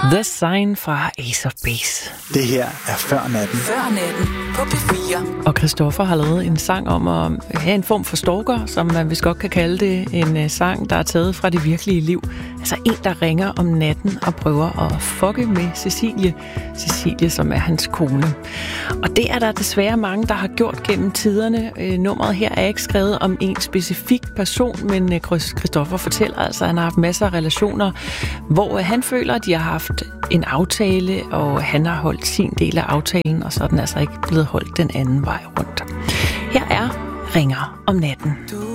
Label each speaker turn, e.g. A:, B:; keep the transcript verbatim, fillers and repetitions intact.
A: The Sign fra Ace of Base.
B: Det her er Før Natten.
C: Før Natten på P fire.
A: Og Christoffer har lavet en sang om at have en form for stalker, som man vist godt kan kalde det. En sang, der er taget fra det virkelige liv. Altså en, der ringer om natten og prøver at fucke med Cecilie. Cecilie, som er hans kone. Og det er der desværre mange, der har gjort gennem tiderne. Nummeret her er ikke skrevet om en specifik person, men Christoffer fortæller altså, at han har haft masser af relationer, hvor han føler, at de har haft en aftale, og han har holdt sin del af aftalen, og så er den altså ikke blevet holdt den anden vej rundt. Her er Ringer om natten.
C: Du